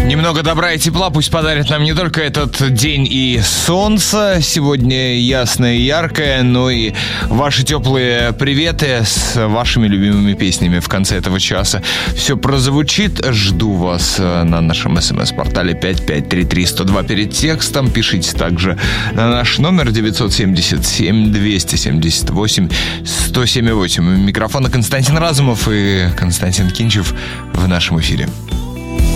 Немного добра и тепла пусть подарит нам не только этот день и солнце, сегодня ясное и яркое, но и ваши теплые приветы с вашими любимыми песнями в конце этого часа. Все прозвучит, жду вас на нашем смс-портале 5533-102 перед текстом. Пишите также на наш номер 977-278-1078. У микрофона Константин Разумов и Константин Кинчев в нашем эфире.